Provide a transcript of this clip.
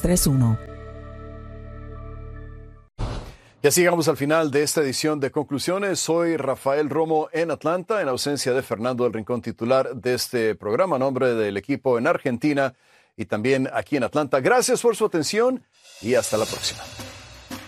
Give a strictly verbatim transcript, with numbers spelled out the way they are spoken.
tres uno. Y así llegamos al final de esta edición de Conclusiones. Soy Rafael Romo en Atlanta, en ausencia de Fernando del Rincón, titular de este programa, a nombre del equipo en Argentina y también aquí en Atlanta. Gracias por su atención y hasta la próxima.